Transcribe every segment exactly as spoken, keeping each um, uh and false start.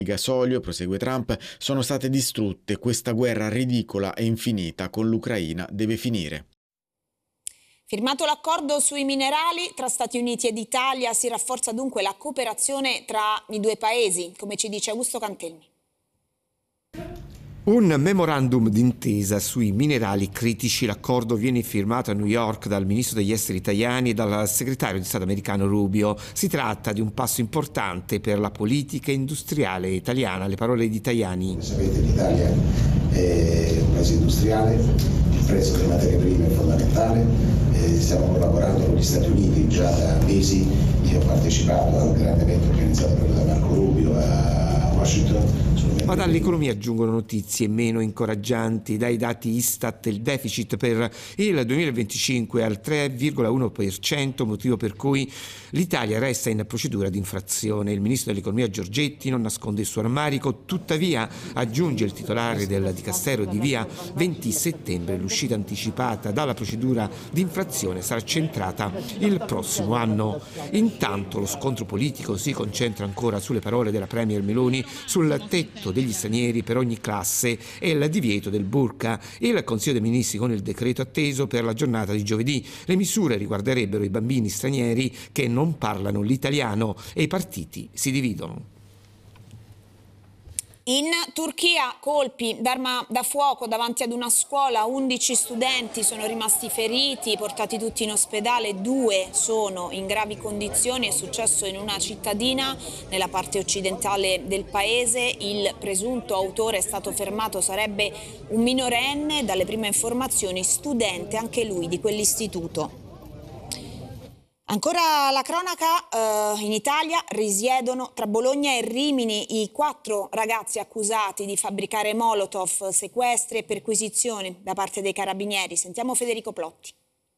Il gasolio, prosegue Trump, sono state distrutte. Questa guerra ridicola e infinita con l'Ucraina deve finire. Firmato l'accordo sui minerali tra Stati Uniti ed Italia, si rafforza dunque la cooperazione tra i due paesi, come ci dice Augusto Cantelmi. Un memorandum d'intesa sui minerali critici. L'accordo viene firmato a New York dal ministro degli esteri italiani e dal segretario di Stato americano Rubio. Si tratta di un passo importante per la politica industriale italiana. Le parole di Tajani. Sapete, l'Italia è un paese industriale, il prezzo delle materie prime è fondamentale, eh, stiamo collaborando con gli Stati Uniti già da mesi. Io ho partecipato al grande evento organizzato proprio da Marco Rubio a Washington. Ma dall'economia giungono notizie meno incoraggianti. Dai dati Istat, il deficit per il duemilaventicinque è al tre virgola uno per cento, motivo per cui l'Italia resta in procedura di infrazione. Il ministro dell'economia Giorgetti non nasconde il suo rammarico, tuttavia, aggiunge il titolare del Dicastero di via venti settembre, l'uscita anticipata dalla procedura di infrazione sarà centrata il prossimo anno. Intanto lo scontro politico si concentra ancora sulle parole della premier Meloni sul tetto degli stranieri per ogni classe e il divieto del burqa. Il Consiglio dei Ministri con il decreto atteso per la giornata di giovedì. Le misure riguarderebbero i bambini stranieri che non parlano l'italiano e i partiti si dividono. In Turchia colpi d'arma da fuoco davanti ad una scuola, undici studenti sono rimasti feriti, portati tutti in ospedale, due sono in gravi condizioni. È successo in una cittadina nella parte occidentale del paese. Il presunto autore è stato fermato, sarebbe un minorenne, dalle prime informazioni studente anche lui di quell'istituto. Ancora la cronaca, eh, in Italia risiedono tra Bologna e Rimini i quattro ragazzi accusati di fabbricare molotov, sequestri e perquisizioni da parte dei carabinieri. Sentiamo Federico Plotti.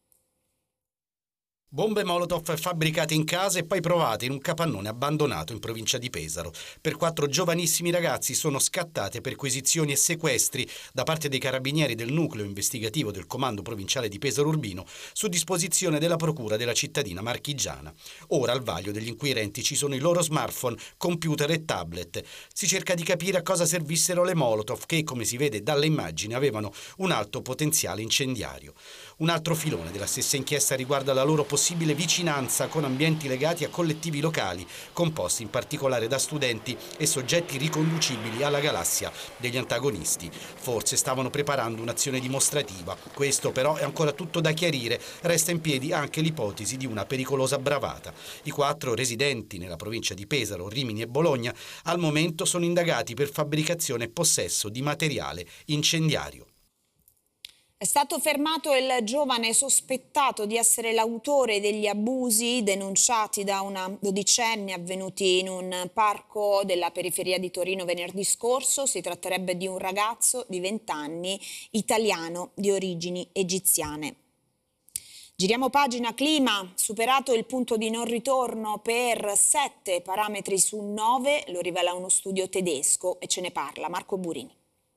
Bombe molotov fabbricate in casa e poi provate in un capannone abbandonato in provincia di Pesaro. Per quattro giovanissimi ragazzi sono scattate perquisizioni e sequestri da parte dei carabinieri del nucleo investigativo del comando provinciale di Pesaro Urbino su disposizione della procura della cittadina marchigiana. Ora al vaglio degli inquirenti ci sono i loro smartphone, computer e tablet. Si cerca di capire a cosa servissero le molotov che, come si vede dalle immagini, avevano un alto potenziale incendiario. Un altro filone della stessa inchiesta riguarda la loro possibile vicinanza con ambienti legati a collettivi locali, composti in particolare da studenti e soggetti riconducibili alla galassia degli antagonisti. Forse stavano preparando un'azione dimostrativa. Questo però è ancora tutto da chiarire. Resta in piedi anche l'ipotesi di una pericolosa bravata. I quattro residenti nella provincia di Pesaro, Rimini e Bologna al momento sono indagati per fabbricazione e possesso di materiale incendiario. È stato fermato il giovane sospettato di essere l'autore degli abusi denunciati da una dodicenne avvenuti in un parco della periferia di Torino venerdì scorso. Si tratterebbe di un ragazzo di venti anni, italiano di origini egiziane. Giriamo pagina clima, superato il punto di non ritorno per sette parametri su nove, lo rivela uno studio tedesco e ce ne parla Marco Burini.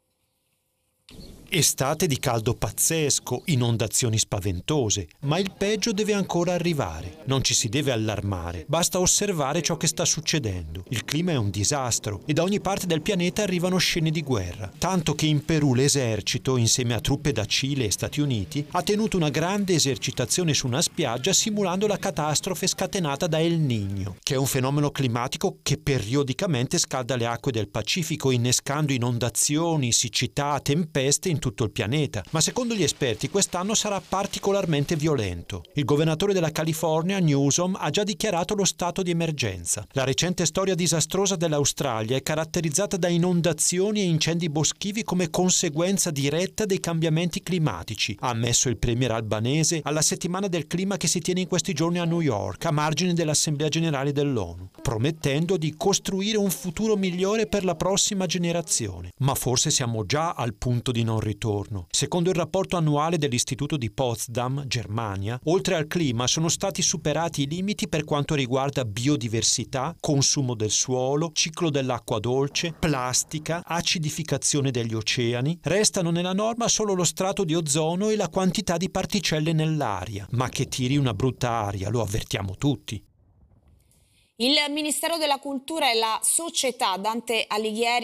Estate di caldo pazzesco, inondazioni spaventose, ma il peggio deve ancora arrivare. Non ci si deve allarmare, basta osservare ciò che sta succedendo. Il clima è un disastro e da ogni parte del pianeta arrivano scene di guerra. Tanto che in Perù l'esercito, insieme a truppe da Cile e Stati Uniti, ha tenuto una grande esercitazione su una spiaggia simulando la catastrofe scatenata da El Niño, che è un fenomeno climatico che periodicamente scalda le acque del Pacifico, innescando inondazioni, siccità, tempeste in tutto il pianeta, ma secondo gli esperti quest'anno sarà particolarmente violento. Il governatore della California, Newsom, ha già dichiarato lo stato di emergenza. La recente storia disastrosa dell'Australia è caratterizzata da inondazioni e incendi boschivi come conseguenza diretta dei cambiamenti climatici, ha ammesso il premier albanese alla settimana del clima che si tiene in questi giorni a New York, a margine dell'Assemblea Generale dell'ONU, promettendo di costruire un futuro migliore per la prossima generazione. Ma forse siamo già al punto di non ritorno. Secondo il rapporto annuale dell'Istituto di Potsdam, Germania, oltre al clima sono stati superati i limiti per quanto riguarda biodiversità, consumo del suolo, ciclo dell'acqua dolce, plastica, acidificazione degli oceani. Restano nella norma solo lo strato di ozono e la quantità di particelle nell'aria. Ma che tiri una brutta aria, lo avvertiamo tutti. Il Ministero della Cultura e la società Dante Alighieri